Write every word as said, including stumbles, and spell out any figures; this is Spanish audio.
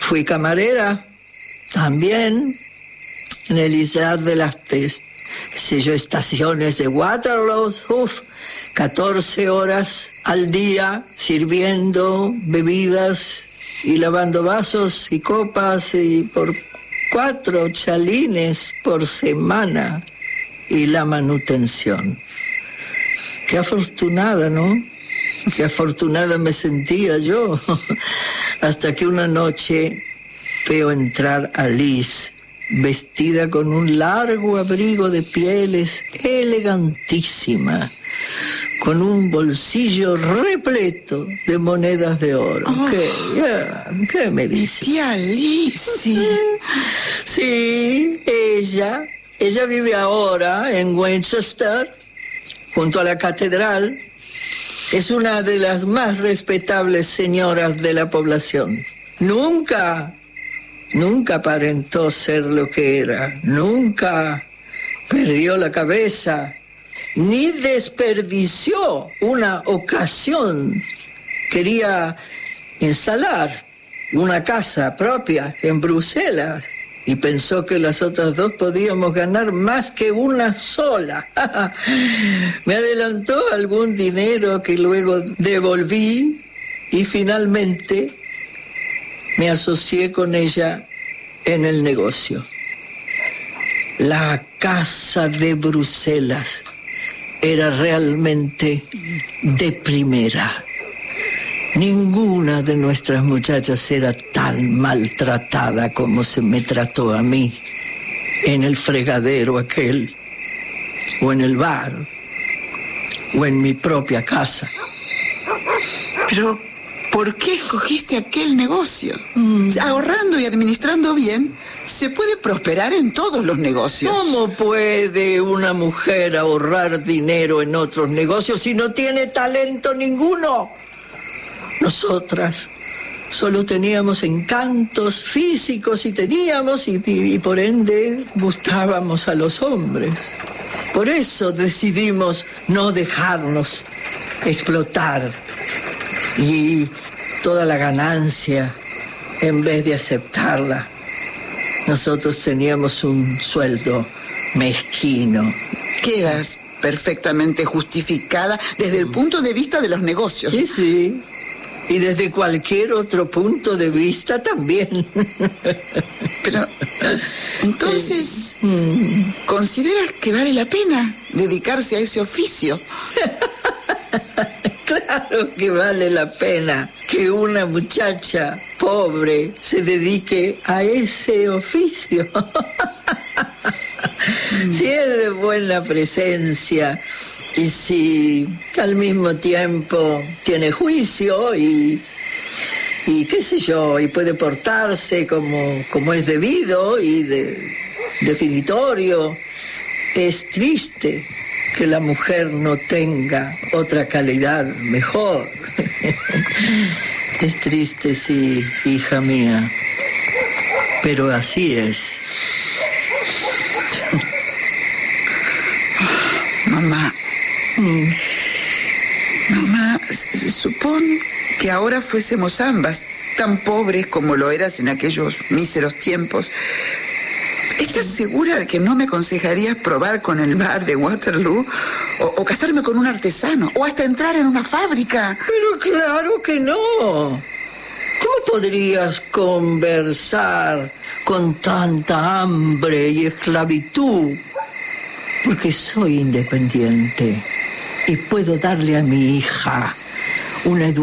Fui camarera también en el Isar de las Pes, qué sé yo, estaciones de Waterloo, uf, catorce horas al día sirviendo bebidas y lavando vasos y copas, y por cuatro chalines por semana, y la manutención. Qué afortunada, ¿no? Qué afortunada me sentía yo, hasta que una noche veo entrar a Liz, vestida con un largo abrigo de pieles, elegantísima, con un bolsillo repleto de monedas de oro. Oh. ¿Qué, yeah, ¿Qué me dices? Tía Lizzie. Sí, ella, ella vive ahora en Winchester, junto a la catedral. Es una de las más respetables señoras de la población. Nunca, nunca aparentó ser lo que era. Nunca perdió la cabeza, ni desperdició una ocasión. Quería instalar una casa propia en Bruselas y pensó que las otras dos podíamos ganar más que una sola. Me adelantó algún dinero que luego devolví y finalmente me asocié con ella en el negocio. La casa de Bruselas era realmente de primera. Ninguna de nuestras muchachas era tan maltratada como se me trató a mí en el fregadero aquel, o en el bar, o en mi propia casa. Pero, ¿por qué escogiste aquel negocio? Mm. Ahorrando y administrando bien, se puede prosperar en todos los negocios. ¿Cómo puede una mujer ahorrar dinero en otros negocios si no tiene talento ninguno? Nosotras solo teníamos encantos físicos y teníamos, y, y, y por ende gustábamos a los hombres. Por eso decidimos no dejarnos explotar, y toda la ganancia, en vez de aceptarla, nosotros teníamos un sueldo mezquino. Quedas perfectamente justificada desde el punto de vista de los negocios. Sí, sí. Y desde cualquier otro punto de vista también. Pero, entonces, ¿consideras que vale la pena dedicarse a ese oficio? Claro que vale la pena que una muchacha pobre se dedique a ese oficio. Si es de buena presencia y si al mismo tiempo tiene juicio y, y qué sé yo, y puede portarse como, como es debido y de, definitorio. Es triste que la mujer no tenga otra calidad mejor. Es triste, sí, hija mía, pero así es. Mamá, mm. mamá, supón que ahora fuésemos ambas tan pobres como lo eras en aquellos míseros tiempos. ¿Estás segura de que no me aconsejarías probar con el bar de Waterloo? O, o casarme con un artesano, o hasta entrar en una fábrica. Pero claro que no. ¿Cómo podrías conversar con tanta hambre y esclavitud? Porque soy independiente y puedo darle a mi hija una educación